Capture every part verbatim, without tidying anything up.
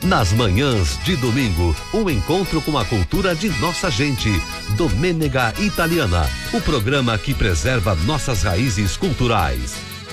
Nas manhãs de domingo, um encontro com a cultura de nossa gente. Domênega Italiana, o programa que preserva nossas raízes culturais.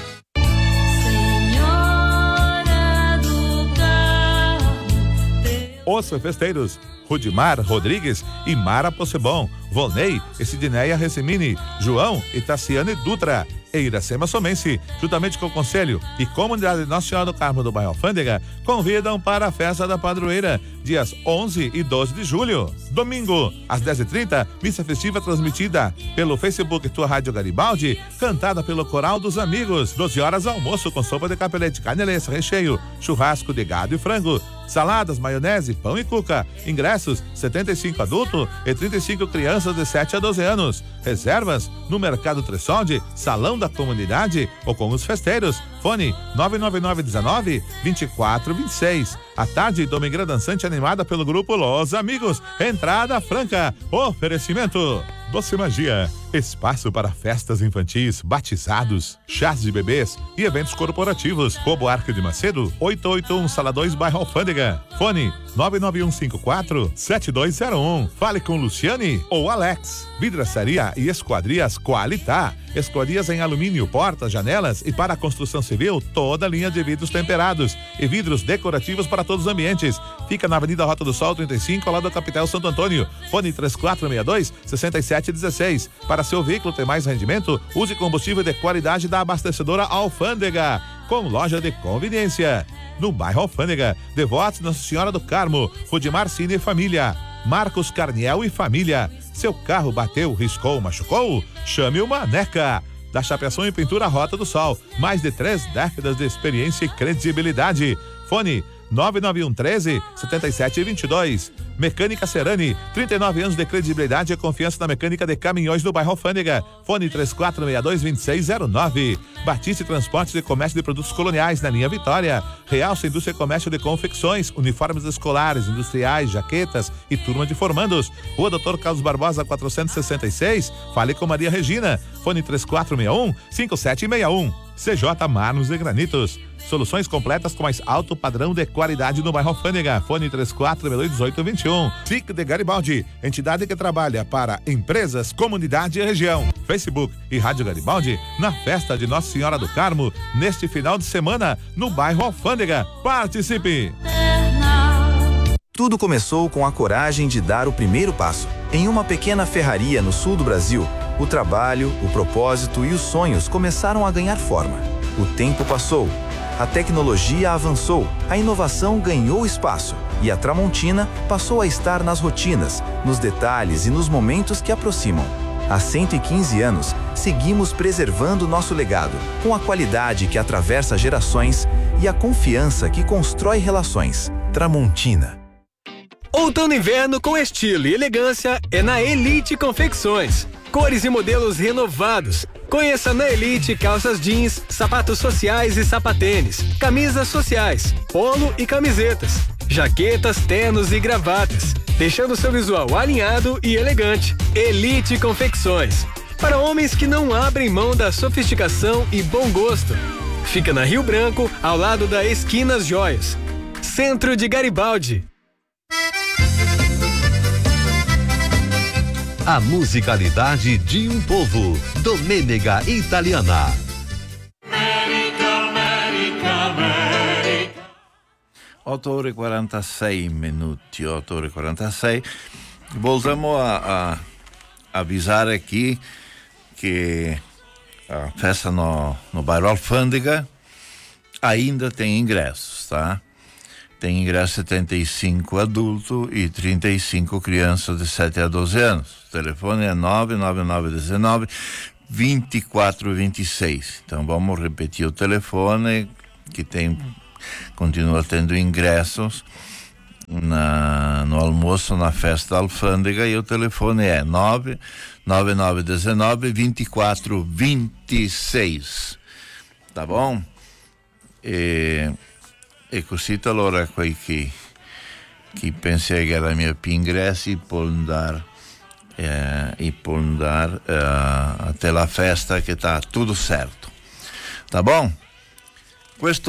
Os festeiros, Rudimar Rodrigues e Mara Possebon, Volney e Sidneia Recimini, João e Tassiane Dutra e Iracema Somense, juntamente com o Conselho e Comunidade Nossa Senhora do Carmo do bairro Alfândega, convidam para a festa da padroeira, dias onze e doze de julho. Domingo, às dez e trinta, missa festiva transmitida pelo Facebook Tua Rádio Garibaldi, cantada pelo Coral dos Amigos. doze horas, almoço com sopa de capelete, canelês, recheio, churrasco de gado e frango, saladas, maionese, pão e cuca. Ingressos, setenta e cinco adultos e trinta e cinco crianças de sete a doze anos. Reservas no Mercado Tressolde, Salão da Comunidade ou com os festeiros. Fone nove nove nove dezenove, vinte e quatro vinte e seis. À tarde, domingueira dançante animada pelo grupo Los Amigos. Entrada franca. Oferecimento Doce Magia, espaço para festas infantis, batizados, chás de bebês e eventos corporativos. Cobo Arco de Macedo, oitocentos e oitenta e um, Sala dois, bairro Alfândega. Fone nove nove um cinco quatro, sete dois zero um. Fale com Luciane ou Alex. Vidraçaria e Esquadrias Qualitá. Esquadrias em alumínio, portas, janelas e para a construção civil, toda a linha de vidros temperados e vidros decorativos para todos os ambientes. Fica na Avenida Rota do Sol trinta e cinco, ao lado da Capital Santo Antônio. Fone três quatro seis dois, seis sete um seis. Para seu veículo ter mais rendimento, use combustível de qualidade da abastecedora Alfândega, com loja de conveniência. No bairro Alfândega, Devotos Nossa Senhora do Carmo, Rudimar Cine e Família, Marcos Carniel e Família. Seu carro bateu, riscou, machucou? Chame o Maneca. Da Chapeação e Pintura Rota do Sol, mais de três décadas de experiência e credibilidade. Fone nove nove um treze, setenta e sete vinte e dois. Mecânica Serani, trinta e nove anos de credibilidade e confiança na mecânica de caminhões do bairro Alfândega. Fone três quatro seis dois, dois seis zero nove. Batiste Transportes e Comércio de Produtos Coloniais na linha Vitória. Realça Indústria e Comércio de Confecções, uniformes escolares, industriais, jaquetas e turma de formandos. Rua Doutor Carlos Barbosa, quatrocentos e sessenta e seis. Fale com Maria Regina. Fone três quatro seis um, cinco sete seis um. C J Marmos e Granitos. Soluções completas com mais alto padrão de qualidade no bairro Alfândega. Fone três quatro seis dois, um oito vinte e um. F I C de Garibaldi, entidade que trabalha para empresas, comunidade e região. Facebook e Rádio Garibaldi na festa de Nossa Senhora do Carmo neste final de semana no bairro Alfândega. Participe! Tudo começou com a coragem de dar o primeiro passo. Em uma pequena ferraria no sul do Brasil, o trabalho, o propósito e os sonhos começaram a ganhar forma. O tempo passou, a tecnologia avançou, a inovação ganhou espaço e a Tramontina passou a estar nas rotinas, nos detalhes e nos momentos que aproximam. Há cento e quinze anos, seguimos preservando nosso legado, com a qualidade que atravessa gerações e a confiança que constrói relações. Tramontina. Outono e inverno com estilo e elegância é na Elite Confecções. Cores e modelos renovados. Conheça na Elite calças jeans, sapatos sociais e sapatênis, camisas sociais, polo e camisetas, jaquetas, ternos e gravatas, deixando seu visual alinhado e elegante. Elite Confecções. Para homens que não abrem mão da sofisticação e bom gosto. Fica na Rio Branco, ao lado da Esquinas Joias. Centro de Garibaldi. A musicalidade de um povo. Domênega Italiana. America, America, America. otto ore e quarantasei minuti, otto ore e quarantasei. Voltiamo a, a avvisare aqui que a festa no, no bairro Alfândega ainda tem ingressos, tá? Tem ingresso setenta e cinco adultos e trinta e cinco crianças de sete a doze anos. O telefone é nove nove nove um nove, dois quatro dois seis. Então vamos repetir o telefone, que tem, continua tendo ingressos na, no almoço na festa da Alfândega, e o telefone é nove nove nove um nove, dois quatro dois seis. Tá bom? E... E così allora quei chi, chi pensa che era mia più ingressi può andare eh, e può andare eh, até la festa che sta tutto certo. Tá bom? Questo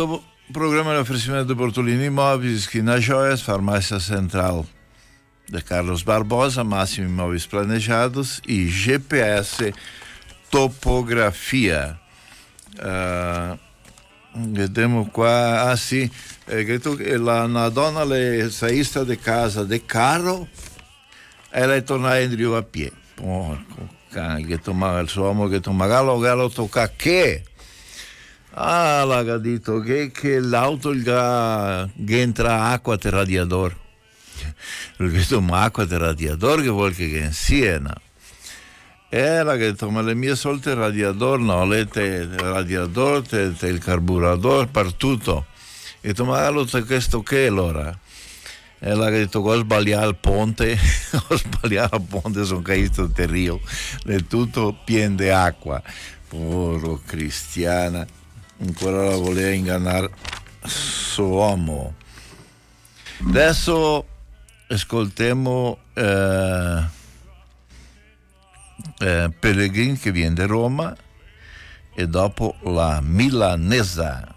programa de oferecimento de Bortolini Imóveis, Esquina Joias, Farmácia Central de Carlos Barbosa, Máximo Imóveis Planejados e G P S Topografia. Uh, Vediamo qua, ah sì, eh, tu, la, una donna le saista di casa di carro e lei torna indietro a piedi. Porco cane, che tomava il suo uomo, che tomava lo gallo tocca che? Ah, l'ha detto che, che l'auto che entra acqua del radiatore. Perché toma acqua del radiatore che vuol che insieme. Era che toma le mie solite radiatore, no, le te, il radiatore, te, te il carburatore, per tutto. E tomava questo che allora? E la che detto, ho sbagliato il ponte, ho sbagliato il ponte, sono caduto in terrio, è tutto pieno di acqua. Povero Cristiana, ancora la voleva ingannare suo uomo. Adesso ascoltiamo eh, eh, Pellegrin che viene da Roma e dopo la milanesa.